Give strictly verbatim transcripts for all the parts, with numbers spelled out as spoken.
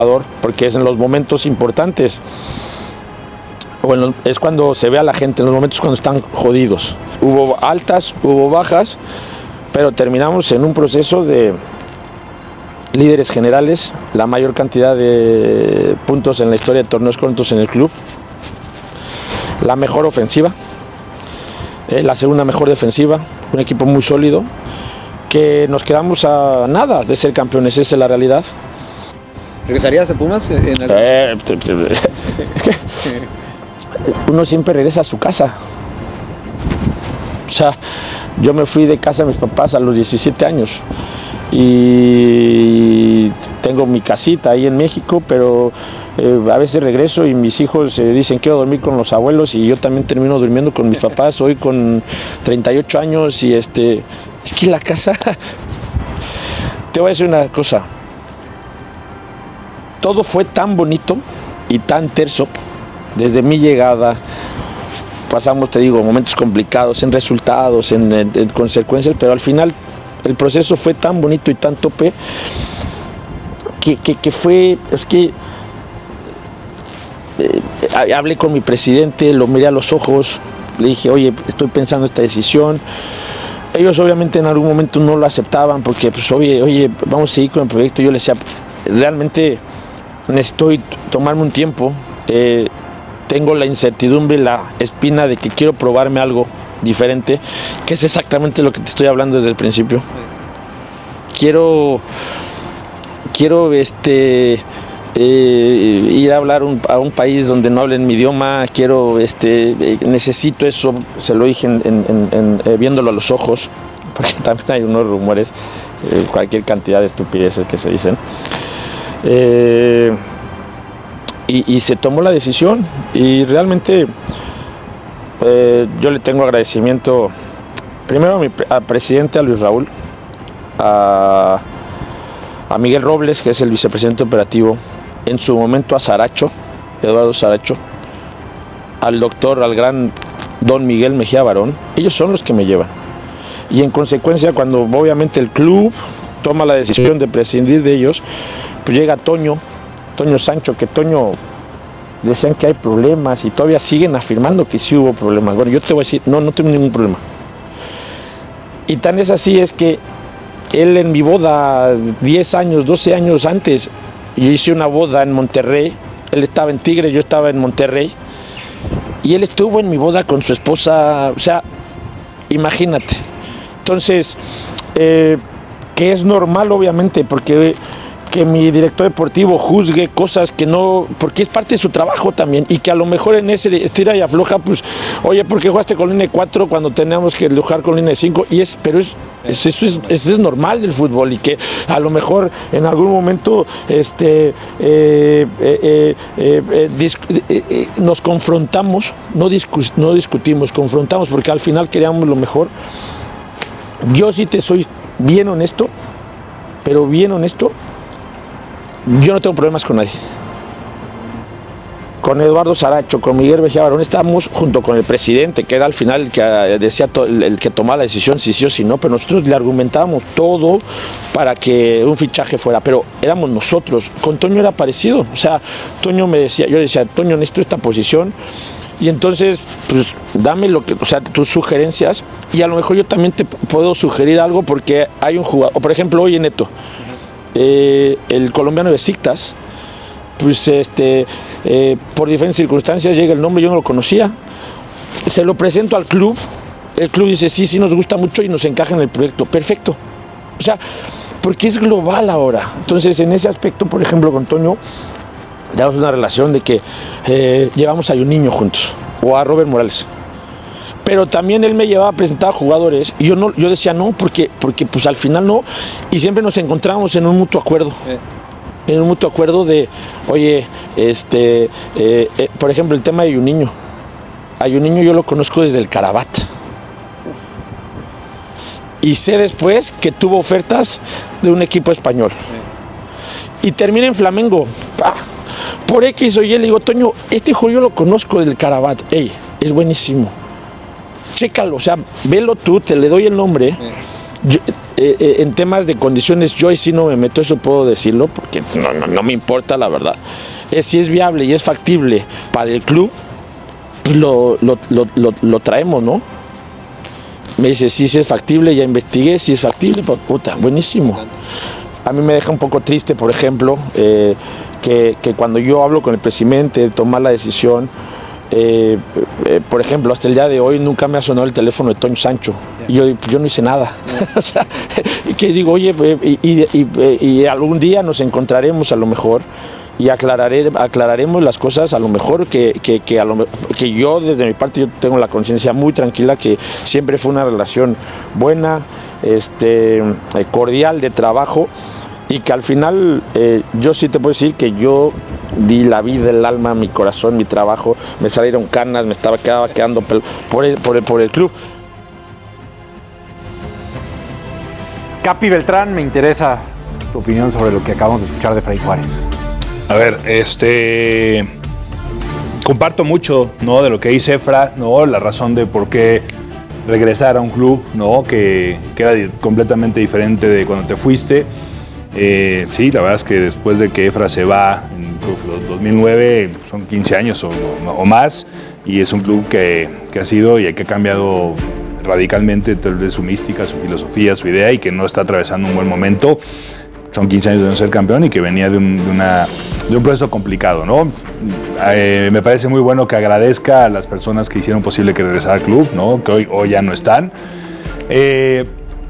jugador, porque es en los momentos importantes, bueno, es cuando se ve a la gente, en los momentos cuando están jodidos. Hubo altas, hubo bajas, pero terminamos en un proceso de líderes generales, la mayor cantidad de puntos en la historia de torneos cortos en el club, la mejor ofensiva, eh, la segunda mejor defensiva, un equipo muy sólido, que nos quedamos a nada de ser campeones, esa es la realidad. ¿Regresarías a Pumas? En el... eh, es que uno siempre regresa a su casa. O sea, yo me fui de casa de mis papás a los diecisiete años y tengo mi casita ahí en México, pero eh, a veces regreso y mis hijos eh, dicen quiero dormir con los abuelos y yo también termino durmiendo con mis papás, hoy con treinta y ocho años y este, es que la casa, te voy a decir una cosa, todo fue tan bonito y tan terso desde mi llegada. Pasamos, te digo, momentos complicados en resultados, en, en, en consecuencias, pero al final el proceso fue tan bonito y tan tope que, que, que fue, es que eh, hablé con mi presidente, lo miré a los ojos, le dije, oye, estoy pensando esta decisión. Ellos obviamente en algún momento no lo aceptaban porque, pues, oye, oye, vamos a seguir con el proyecto. Yo les decía, realmente necesito tomarme un tiempo. Eh, Tengo la incertidumbre, la espina de que quiero probarme algo diferente, que es exactamente lo que te estoy hablando desde el principio. Quiero, quiero este, eh, ir a hablar un, a un país donde no hablen mi idioma, quiero, este, eh, necesito eso, se lo dije en, en, en, eh, viéndolo a los ojos, porque también hay unos rumores, eh, cualquier cantidad de estupideces que se dicen. Eh, Y, y se tomó la decisión y realmente eh, yo le tengo agradecimiento primero a mi al presidente, a Luis Raúl, a, a Miguel Robles, que es el vicepresidente operativo, en su momento a Saracho, Eduardo Saracho, al doctor, al gran don Miguel Mejía Barón. Ellos son los que me llevan y en consecuencia cuando obviamente el club toma la decisión de prescindir de ellos, pues llega Toño Toño Sancho, que Toño decían que hay problemas y todavía siguen afirmando que sí hubo problemas. Bueno, yo te voy a decir, no, no tengo ningún problema. Y tan es así es que él en mi boda, diez años, doce años antes, yo hice una boda en Monterrey, él estaba en Tigre, yo estaba en Monterrey, y él estuvo en mi boda con su esposa, o sea, imagínate. Entonces, eh, que es normal obviamente, porque que mi director deportivo juzgue cosas que no, porque es parte de su trabajo también, y que a lo mejor en ese estira y afloja, pues, oye, ¿por qué jugaste con línea de cuatro cuando teníamos que jugar con línea de cinco? Y es, pero es, es, eso, es, eso es normal del fútbol, y que a lo mejor en algún momento este, eh, eh, eh, eh, discu eh, eh, nos confrontamos, no, discu no discutimos, confrontamos, porque al final queríamos lo mejor. Yo sí te soy bien honesto, pero bien honesto, yo no tengo problemas con nadie. Con Eduardo Saracho, con Miguel Mejía Barón, estábamos junto con el presidente, que era al final el que decía el, el que tomaba la decisión, si sí o si no, pero nosotros le argumentábamos todo para que un fichaje fuera, pero éramos nosotros. Con Toño era parecido, o sea, Toño me decía, yo decía, Toño, necesito esta posición, y entonces, pues, dame lo que, o sea, tus sugerencias, y a lo mejor yo también te puedo sugerir algo, porque hay un jugador, o por ejemplo, hoy en Neto, Eh, el colombiano de Besiktas, pues este, eh, por diferentes circunstancias llega el nombre, yo no lo conocía, se lo presento al club, el club dice sí, sí nos gusta mucho y nos encaja en el proyecto, perfecto, o sea, porque es global ahora. Entonces en ese aspecto, por ejemplo, con Toño, tenemos una relación de que eh, llevamos a un niño juntos, o a Robert Morales. Pero también él me llevaba a presentar a jugadores y yo no, yo decía no, porque, porque pues al final no, y siempre nos encontrábamos en un mutuo acuerdo, eh. en un mutuo acuerdo de, oye, este, eh, eh, por ejemplo, el tema de Juninho. A Juninho yo lo conozco desde el Carabat. Y sé después que tuvo ofertas de un equipo español. Eh. Y termina en Flamengo. ¡Pah! Por X o Y le digo, Toño, este hijo yo lo conozco del Carabat. Ey, es buenísimo. Chécalo, o sea, velo tú, te le doy el nombre. Yo, eh, eh, en temas de condiciones, yo ahí sí no me meto, eso puedo decirlo, porque no, no, no me importa la verdad. Eh, si es viable y es factible para el club, lo, lo, lo, lo, lo traemos, ¿no? Me dice, sí, sí es factible, ya investigué, si es factible, pues puta, buenísimo. A mí me deja un poco triste, por ejemplo, eh, que, que cuando yo hablo con el presidente de tomar la decisión, eh, eh, por ejemplo, hasta el día de hoy nunca me ha sonado el teléfono de Toño Sancho. Y yo, yo no hice nada. O sea, que digo, oye, y, y, y, y algún día nos encontraremos a lo mejor y aclararé, aclararemos las cosas a lo mejor que, que, que, a lo, que yo desde mi parte yo tengo la conciencia muy tranquila que siempre fue una relación buena, este, cordial de trabajo y que al final eh, yo sí te puedo decir que yo di la vida, el alma, mi corazón, mi trabajo, me salieron canas, me estaba quedaba quedando por el, por el, por el club. Capi Beltrán, me interesa tu opinión sobre lo que acabamos de escuchar de Freddy Juárez. A ver, este comparto mucho, ¿no?, de lo que dice Efra, ¿no?, la razón de por qué regresar a un club, ¿no?, que, que era completamente diferente de cuando te fuiste. Eh, sí, la verdad es que después de que Efra se va en dos mil nueve, son quince años o, o más, y es un club que, que ha sido y que ha cambiado radicalmente tal vez su mística, su filosofía, su idea, y que no está atravesando un buen momento. Son quince años de no ser campeón y que venía de un, de una, de un proceso complicado, ¿no? Eh, me parece muy bueno que agradezca a las personas que hicieron posible que regresara al club, ¿no?, que hoy, hoy ya no están. Eh,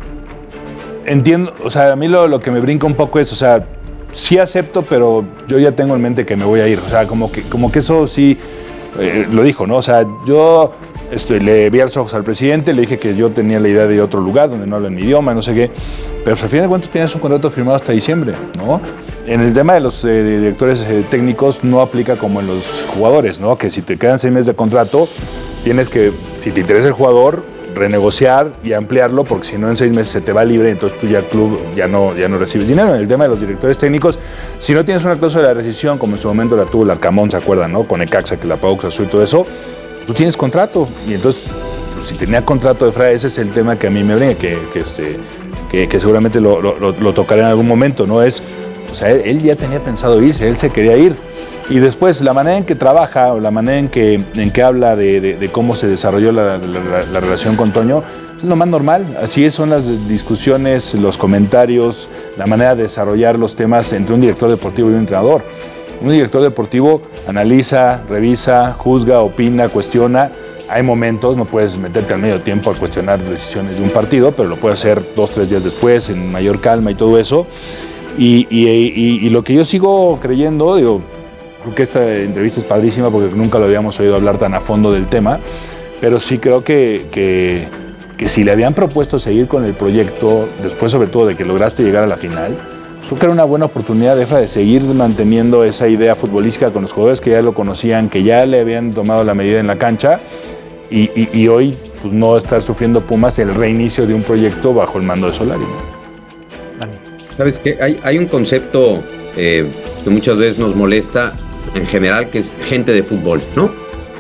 entiendo, o sea, a mí lo, lo que me brinca un poco es, o sea, sí acepto, pero yo ya tengo en mente que me voy a ir. O sea, como que, como que eso sí, eh, lo dijo, ¿no? O sea, yo estoy, le vi a los ojos al presidente, le dije que yo tenía la idea de otro lugar donde no hablan mi idioma, no sé qué. Pero al final de cuentas tienes un contrato firmado hasta diciembre, ¿no? En el tema de los eh, directores eh, técnicos no aplica como en los jugadores, ¿no? Que si te quedan seis meses de contrato, tienes que, si te interesa el jugador, renegociar y ampliarlo, porque si no en seis meses se te va libre, entonces tú ya club ya no, ya no recibes dinero. En el tema de los directores técnicos, si no tienes una cláusula de rescisión, como en su momento la tuvo el Arcamón, ¿se acuerdan, no? Con Necaxa, que la pagó Cruz Azul y todo eso, tú tienes contrato, y entonces, pues, si tenía contrato de Fra, ese es el tema que a mí me brinca, que, que, este, que, que seguramente lo, lo, lo tocaré en algún momento, ¿no? Es, o sea, él, él ya tenía pensado irse, él se quería ir. Y después, la manera en que trabaja, o la manera en que, en que habla de, de, de cómo se desarrolló la, la, la relación con Toño, es lo más normal. Así es, son las discusiones, los comentarios, la manera de desarrollar los temas entre un director deportivo y un entrenador. Un director deportivo analiza, revisa, juzga, opina, cuestiona. Hay momentos, no puedes meterte al medio tiempo a cuestionar decisiones de un partido, pero lo puedes hacer dos, tres días después, en mayor calma y todo eso. Y, y, y, y lo que yo sigo creyendo, digo, creo que esta entrevista es padrísima porque nunca lo habíamos oído hablar tan a fondo del tema, pero sí creo que, que, que si le habían propuesto seguir con el proyecto, después sobre todo de que lograste llegar a la final, creo que era una buena oportunidad de, de seguir manteniendo esa idea futbolística con los jugadores que ya lo conocían, que ya le habían tomado la medida en la cancha, y, y, y hoy pues, no estar sufriendo Pumas el reinicio de un proyecto bajo el mando de Solari, ¿no? ¿Sabes qué? Hay, hay un concepto eh, que muchas veces nos molesta en general, que es gente de fútbol, ¿no?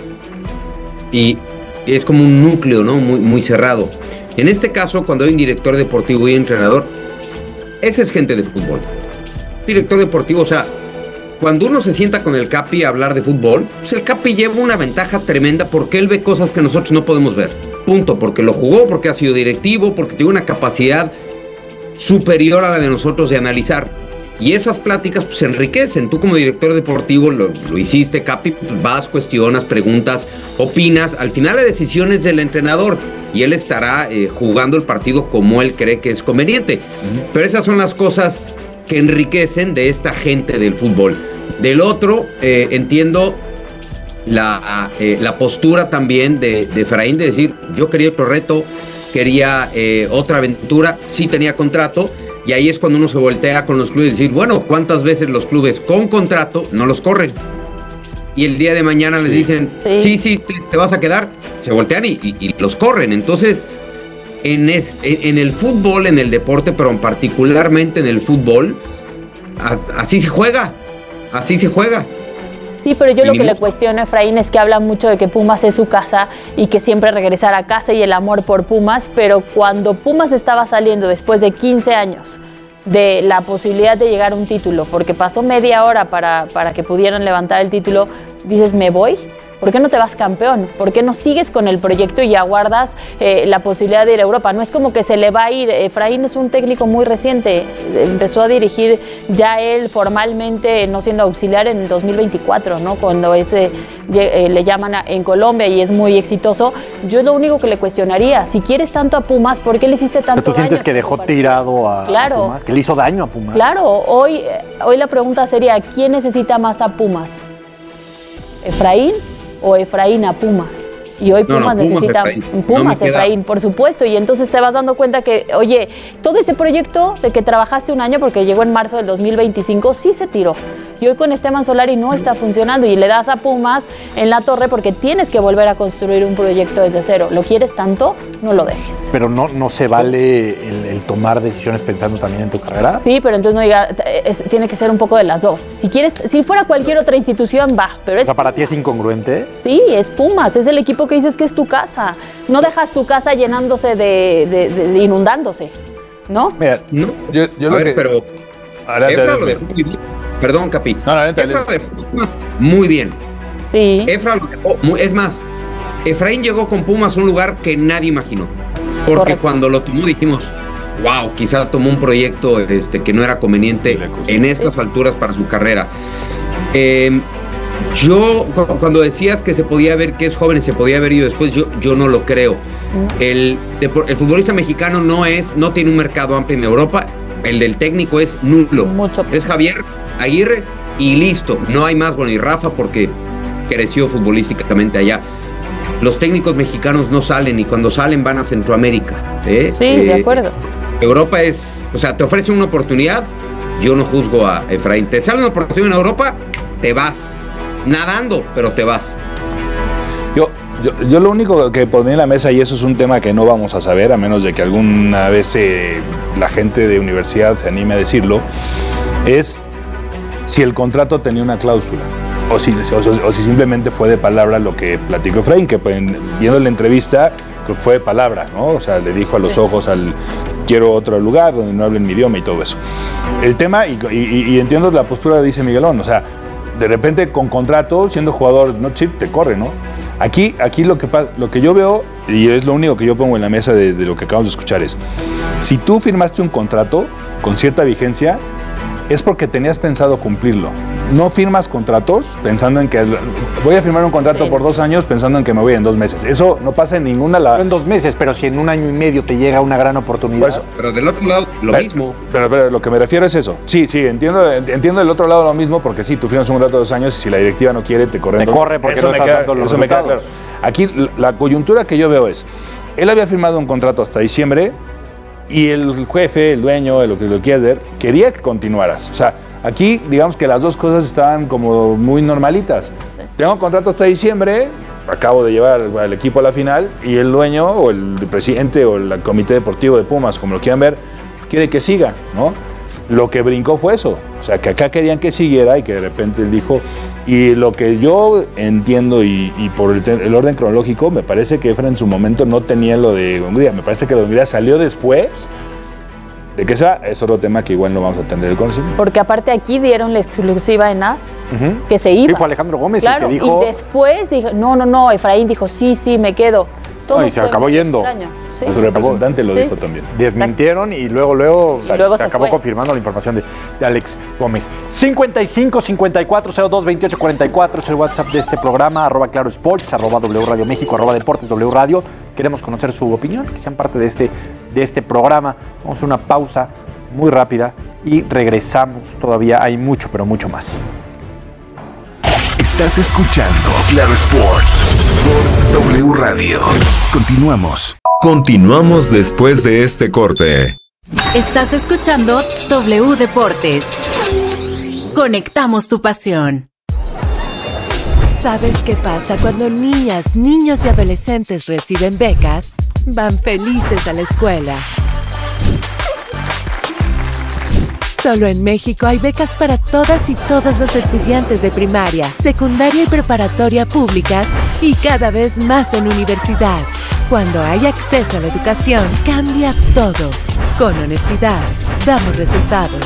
Y es como un núcleo, ¿no? Muy, muy cerrado. En este caso, cuando hay un director deportivo y entrenador, ese es gente de fútbol. Director deportivo, o sea, cuando uno se sienta con el Capi a hablar de fútbol, pues el Capi lleva una ventaja tremenda porque él ve cosas que nosotros no podemos ver. Punto. Porque lo jugó, porque ha sido directivo, porque tiene una capacidad superior a la de nosotros de analizar. Y esas pláticas pues, se enriquecen. Tú como director deportivo lo, lo hiciste, Capi, pues, vas, cuestionas, preguntas, opinas. Al final la decisión es del entrenador y él estará eh, jugando el partido como él cree que es conveniente. Uh-huh. Pero esas son las cosas que enriquecen de esta gente del fútbol. Del otro, eh, entiendo la, eh, la postura también de, de Efraín de decir, yo quería otro reto, quería eh, otra aventura, sí tenía contrato. Y ahí es cuando uno se voltea con los clubes y decir, bueno, ¿cuántas veces los clubes con contrato no los corren? Y el día de mañana les dicen, sí, sí, sí te, te vas a quedar. Se voltean y, y, y los corren. Entonces, en, es, en el fútbol, en el deporte, pero particularmente en el fútbol, a, así se juega. Así se juega. Sí, pero yo lo que Mínimo. le cuestiono a Efraín es que habla mucho de que Pumas es su casa y que siempre regresar a casa y el amor por Pumas, pero cuando Pumas estaba saliendo después de quince años de la posibilidad de llegar a un título, porque pasó media hora para, para que pudieran levantar el título, dices, ¿me voy? ¿Por qué no te vas campeón? ¿Por qué no sigues con el proyecto y aguardas eh, la posibilidad de ir a Europa? No es como que se le va a ir. Efraín es un técnico muy reciente. Empezó a dirigir ya él formalmente, no siendo auxiliar, en el dos mil veinticuatro, ¿no? Cuando ese, eh, le llaman a, en Colombia y es muy exitoso. Yo es lo único que le cuestionaría. Si quieres tanto a Pumas, ¿por qué le hiciste tanto daño? ¿Tú sientes que dejó tirado a, claro. a Pumas? ¿Que le hizo daño a Pumas? Claro. Hoy, hoy la pregunta sería, ¿quién necesita más a Pumas? ¿Efraín o Efraín a Pumas? Y hoy Pumas, no, no, Pumas necesita Efraín. Pumas, No Efraín, por supuesto. Y entonces te vas dando cuenta que, oye, todo ese proyecto de que trabajaste un año, porque llegó en marzo del dos mil veinticinco, sí se tiró. Y hoy con Esteban Solari no está funcionando. Y le das a Pumas en la torre porque tienes que volver a construir un proyecto desde cero. ¿Lo quieres tanto? No lo dejes. Pero no, no se vale el, el tomar decisiones pensando también en tu carrera. Sí, pero entonces no diga, es, tiene que ser un poco de las dos. Si quieres, si fuera cualquier otra institución, va. Pero es O sea, ¿para ti es incongruente? Sí, es Pumas, es el equipo que dices que es tu casa. No dejas tu casa llenándose de, de, de, de inundándose, ¿no? Mira, No, yo, yo a lo ver, que... pero Adelante, Efra lo adelante. dejó muy bien. Perdón, Capi. No, no, adelante, Efra lo adelante. dejó Pumas muy bien. Sí. Efra lo dejó muy- es más, Efraín llegó con Pumas a un lugar que nadie imaginó. Porque Correcto. cuando lo tomó dijimos, wow, quizá tomó un proyecto este, que no era conveniente Le costó. en estas alturas para su carrera. Eh, yo, cu- cuando decías que se podía ver que es joven y se podía haber ido después, yo, yo no lo creo. El, depor- el futbolista mexicano no es, no tiene un mercado amplio en Europa. El del técnico es nulo. Mucho. Es Javier Aguirre y listo. No hay más, bueno, y Rafa porque creció futbolísticamente allá. Los técnicos mexicanos no salen y cuando salen van a Centroamérica. ¿eh? Sí, Eh, de acuerdo. Europa es, o sea, te ofrecen una oportunidad, yo no juzgo a Efraín. Te sale una oportunidad en Europa, te vas. Nadando, pero te vas. Yo, yo, yo lo único que pondría en la mesa, y eso es un tema que no vamos a saber, a menos de que alguna vez eh, la gente de universidad se anime a decirlo, es si el contrato tenía una cláusula, o si, o, o si simplemente fue de palabra lo que platicó Efraín, que pues, viendo la entrevista, creo que fue de palabra, ¿no? O sea, le dijo a los Sí. ojos al quiero otro lugar donde no hablen mi idioma y todo eso. El tema, y, y, y entiendo la postura, dice Miguelón, o sea, de repente con contrato, siendo jugador no chip, te corre, ¿no? Aquí, aquí lo que pasa, lo que yo veo, y es lo único que yo pongo en la mesa de, de lo que acabamos de escuchar, es si tú firmaste un contrato con cierta vigencia, es porque tenías pensado cumplirlo. No firmas contratos pensando en que voy a firmar un contrato Sí. por dos años pensando en que me voy en dos meses. Eso no pasa en ninguna la. No en dos meses, pero si en un año y medio te llega una gran oportunidad. Por eso. Pero del otro lado, lo Pero- mismo. Pero, pero lo que me refiero es eso. Sí, sí, entiendo, entiendo del otro lado lo mismo, porque sí, tú firmas un contrato de dos años y si la directiva no quiere, te corren. Te dos- corre porque eso no me estás queda, dando los eso me queda claro. resultados. Aquí la coyuntura que yo veo es, él había firmado un contrato hasta diciembre y el jefe, el dueño, lo que lo quieras ver, quería que continuaras. O sea, aquí digamos que las dos cosas estaban como muy normalitas. Tengo contrato hasta diciembre, acabo de llevar al, al equipo a la final y el dueño o el presidente o el comité deportivo de Pumas, como lo quieran ver, quiere que siga, ¿no? Lo que brincó fue eso, o sea, que acá querían que siguiera y que de repente él dijo, y lo que yo entiendo y, y por el, te- el orden cronológico, me parece que Efra en su momento no tenía lo de Hungría, me parece que lo de Hungría salió después. De que sea, es otro tema que igual no vamos a tener el conocimiento. Porque aparte aquí dieron la exclusiva en A S, Ujú. que se iba. Sí, fue Alejandro Gómez Claro, el que dijo. y después dijo, no, no, no, Efraín dijo, sí, sí, me quedo. Todo No, y se fue acabó muy yendo. extraño. Sí. Su representante lo Sí. dijo también. Desmintieron y luego, luego, Y luego se, se acabó fue. confirmando la información de, de Alex Gómez. cincuenta y cinco cincuenta y cuatro cero dos veintiocho cuarenta y cuatro es el WhatsApp de este programa, arroba Claro Sports, arroba W Radio México, arroba Deportes W Radio. Queremos conocer su opinión, que sean parte de este, de este programa. Vamos a hacer una pausa muy rápida y regresamos. Todavía hay mucho, pero mucho más. Estás escuchando Claro Sports por W Radio. Continuamos. Continuamos después de este corte. Estás escuchando W Deportes. Conectamos tu pasión. ¿Sabes qué pasa cuando niñas, niños y adolescentes reciben becas? Van felices a la escuela. Solo en México hay becas para todas y todos los estudiantes de primaria, secundaria y preparatoria públicas y cada vez más en universidad. Cuando hay acceso a la educación, cambias todo. Con honestidad, damos resultados.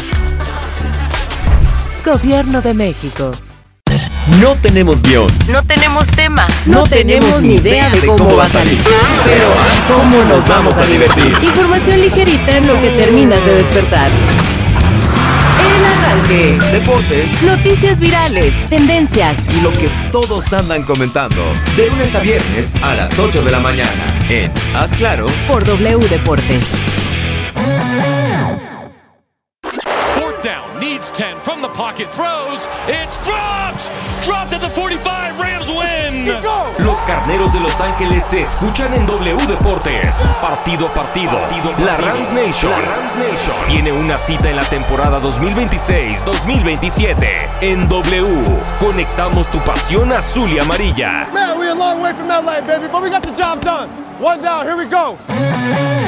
Gobierno de México. No tenemos guión. No tenemos tema. No, no tenemos ni idea de cómo, cómo va a salir. Pero ¿cómo nos vamos a divertir? Información ligerita en lo que terminas de despertar. El arranque. Deportes. Noticias virales. Tendencias. Y lo que todos andan comentando. De lunes a viernes a las ocho de la mañana. En Haz Claro. Por W Deportes. Down, needs ten from the pocket, throws, it's dropped, dropped at the forty-five, Rams win. Los Carneros de Los Ángeles se escuchan en W Deportes, partido a partido. partido, partido. La Rams Nation, la Rams Nation tiene una cita en la temporada dos mil veintiséis dos mil veintisiete. En W, conectamos tu pasión azul y amarilla. Man, we're a long way from L A, baby, but we got the job done. One down, here we go.